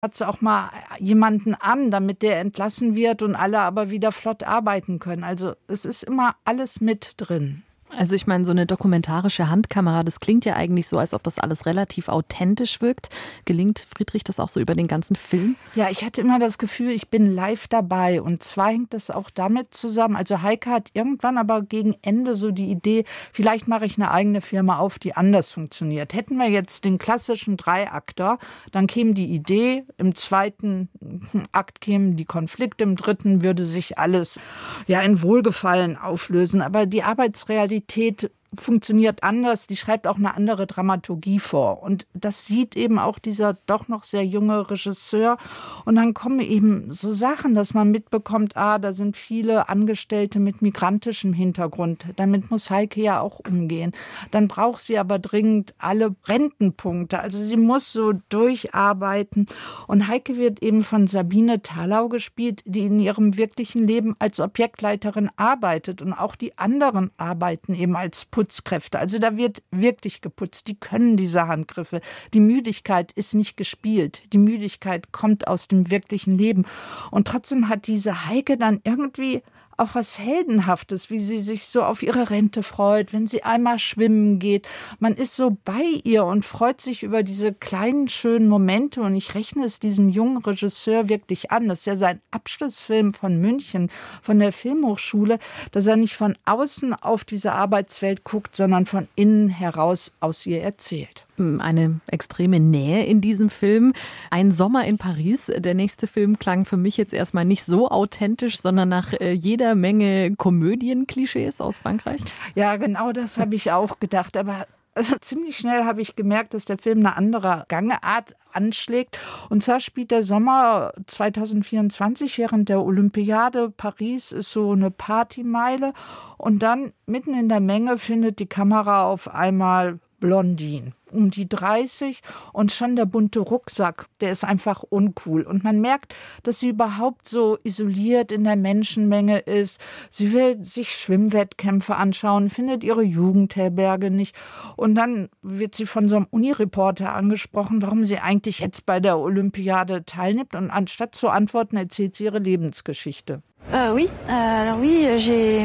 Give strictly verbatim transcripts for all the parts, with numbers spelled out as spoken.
hat sie auch mal jemanden an, damit der entlassen wird und alle aber wieder flott arbeiten können. Also es ist immer alles mit drin. Also ich meine, so eine dokumentarische Handkamera, das klingt ja eigentlich so, als ob das alles relativ authentisch wirkt. Gelingt Friedrich das auch so über den ganzen Film? Ja, ich hatte immer das Gefühl, ich bin live dabei. Und zwar hängt das auch damit zusammen. Also Heike hat irgendwann aber gegen Ende so die Idee, vielleicht mache ich eine eigene Firma auf, die anders funktioniert. Hätten wir jetzt den klassischen Dreiakter, dann käme die Idee, im zweiten Akt kämen die Konflikte, im dritten würde sich alles ja in Wohlgefallen auflösen. Aber die Arbeitsrealität funktioniert anders, die schreibt auch eine andere Dramaturgie vor. Und das sieht eben auch dieser doch noch sehr junge Regisseur. Und dann kommen eben so Sachen, dass man mitbekommt, ah, da sind viele Angestellte mit migrantischem Hintergrund. Damit muss Heike ja auch umgehen. Dann braucht sie aber dringend alle Rentenpunkte. Also sie muss so durcharbeiten. Und Heike wird eben von Sabine Thalau gespielt, die in ihrem wirklichen Leben als Objektleiterin arbeitet. Und auch die anderen arbeiten eben als Putzkräfte. Also da wird wirklich geputzt. Die können diese Handgriffe. Die Müdigkeit ist nicht gespielt. Die Müdigkeit kommt aus dem wirklichen Leben. Und trotzdem hat diese Heike dann irgendwie auch was Heldenhaftes, wie sie sich so auf ihre Rente freut, wenn sie einmal schwimmen geht. Man ist so bei ihr und freut sich über diese kleinen, schönen Momente. Und ich rechne es diesem jungen Regisseur wirklich an. Das ist ja sein Abschlussfilm von München, von der Filmhochschule, dass er nicht von außen auf diese Arbeitswelt guckt, sondern von innen heraus aus ihr erzählt. Eine extreme Nähe in diesem Film. Ein Sommer in Paris. Der nächste Film klang für mich jetzt erstmal nicht so authentisch, sondern nach äh, jeder Menge Komödienklischees aus Frankreich. Ja, genau das habe ich auch gedacht. Aber also, ziemlich schnell habe ich gemerkt, dass der Film eine andere Gangart anschlägt. Und zwar spielt der Sommer zwanzig vierundzwanzig während der Olympiade. Paris ist so eine Partymeile. Und dann mitten in der Menge findet die Kamera auf einmal Blondine, um die dreißig, und schon der bunte Rucksack, der ist einfach uncool. Und man merkt, dass sie überhaupt so isoliert in der Menschenmenge ist. Sie will sich Schwimmwettkämpfe anschauen, findet ihre Jugendherberge nicht. Und dann wird sie von so einem Unireporter angesprochen, warum sie eigentlich jetzt bei der Olympiade teilnimmt. Und anstatt zu antworten, erzählt sie ihre Lebensgeschichte. Euh, oui, euh, alors oui, j'ai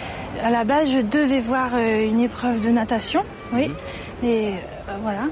à la base je devais voir une épreuve de natation, oui, mais euh, voilà.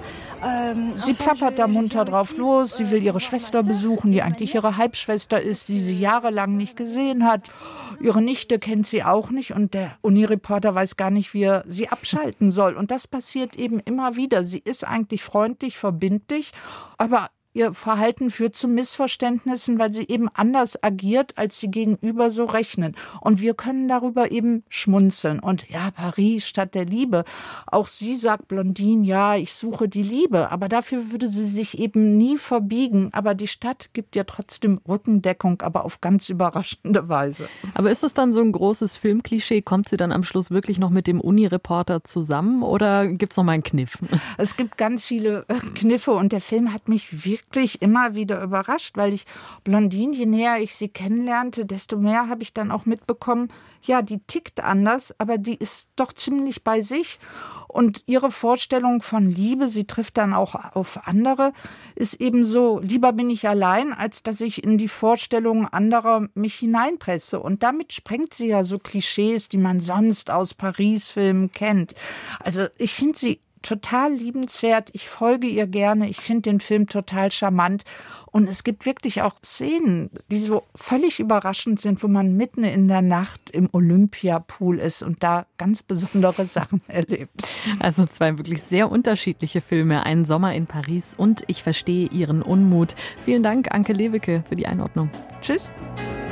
Sie plappert da munter drauf los, sie will ihre Schwester besuchen, die eigentlich ihre Halbschwester ist, die sie jahrelang nicht gesehen hat. Ihre Nichte kennt sie auch nicht und der Unireporter weiß gar nicht, wie er sie abschalten soll. Und das passiert eben immer wieder. Sie ist eigentlich freundlich, verbindlich, aber ihr Verhalten führt zu Missverständnissen, weil sie eben anders agiert, als sie gegenüber so rechnen. Und wir können darüber eben schmunzeln. Und ja, Paris statt der Liebe. Auch sie sagt, Blondine, ja, ich suche die Liebe. Aber dafür würde sie sich eben nie verbiegen. Aber die Stadt gibt ihr trotzdem Rückendeckung, aber auf ganz überraschende Weise. Aber ist das dann so ein großes Filmklischee? Kommt sie dann am Schluss wirklich noch mit dem Unireporter zusammen oder gibt es noch mal einen Kniff? Es gibt ganz viele Kniffe und der Film hat mich wirklich immer wieder überrascht, weil ich Blondine, je näher ich sie kennenlernte, desto mehr habe ich dann auch mitbekommen, ja, die tickt anders, aber die ist doch ziemlich bei sich. Und ihre Vorstellung von Liebe, sie trifft dann auch auf andere, ist eben so, lieber bin ich allein, als dass ich in die Vorstellungen anderer mich hineinpresse. Und damit sprengt sie ja so Klischees, die man sonst aus Paris-Filmen kennt. Also ich finde sie total liebenswert. Ich folge ihr gerne. Ich finde den Film total charmant. Und es gibt wirklich auch Szenen, die so völlig überraschend sind, wo man mitten in der Nacht im Olympiapool ist und da ganz besondere Sachen erlebt. Also zwei wirklich sehr unterschiedliche Filme. Ein Sommer in Paris und Ich verstehe Ihren Unmut. Vielen Dank, Anke Lewicke, für die Einordnung. Tschüss.